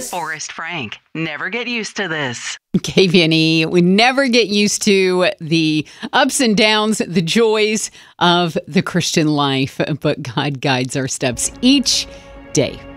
Forrest Frank, never get used to this. KVNE, we never get used to the ups and downs, the joys of the Christian life, but God guides our steps each day.